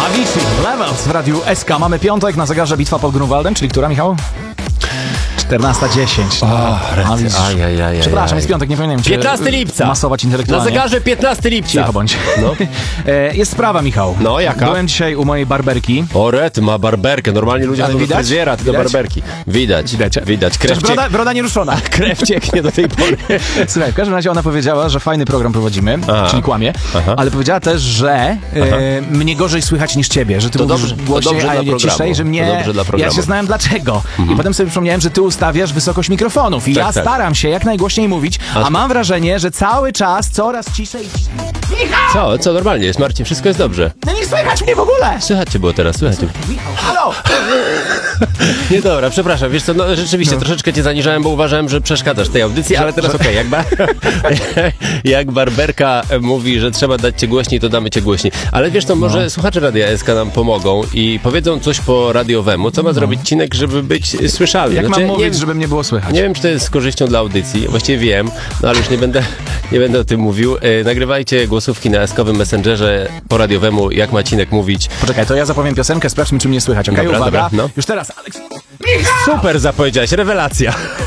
Avicii, Levels w Radiu SK. Mamy piątek, na zegarze bitwa pod Grunwaldem, czyli która, Michał? 14:10. Przepraszam, jest piątek, nie powinienem cię 15 lipca. masować Na intelektualnie. zegarze 15 lipca. Cicho bądź. No. Jest sprawa, Michał. No, jaka? Byłem dzisiaj u mojej barberki. O, Red ma barberkę. Normalnie ludzie Ale chodzą do widać? fryzjera, ty do Widać? barberki. Widać. Krew, Broda nie ruszona. krew cieknie do tej pory. Słuchaj, w każdym razie ona powiedziała, że fajny program prowadzimy, Aha. czyli kłamie, Aha. ale powiedziała też, że mnie gorzej słychać niż ciebie, że ty To mówisz dobrze- to głośniej, dobrze a dla ja programu. ciszej, że To mnie... dobrze dla Ja programu. się znałem dlaczego. I potem sobie przypomniałem, że ty ustawiasz wysokość mikrofonów i ja tak. staram się jak najgłośniej mówić, a mam wrażenie, że cały czas coraz ciszej. Co normalnie jest, Marcin, wszystko jest dobrze. No nie słychać mnie w ogóle! Słychać cię było teraz, słychać cię. Michał, halo! Nie, dobra, przepraszam, wiesz co, no rzeczywiście troszeczkę cię zaniżałem, bo uważałem, że przeszkadzasz tej audycji, ale teraz okej, jak barberka mówi, że trzeba dać cię głośniej, to damy cię głośniej. Ale wiesz co, może słuchacze Radia SK nam pomogą i powiedzą coś po radiowemu, co ma zrobić Cinek, żeby być słyszalny. Jak Znaczy, mam mówić, nie, żeby mnie było słychać? nie wiem, czy to jest z korzyścią dla audycji, właściwie wiem, no ale już nie będę o tym mówił. Nagrywajcie głosówki na SK-owym Messengerze po radiowemu, jak ma Cinek mówić. Poczekaj, to ja zapowiem piosenkę, sprawdźmy, czy mnie słychać, okej? Dobra, Uwaga, dobra, no. już teraz, Aleks. Super zapowiedziałeś, rewelacja.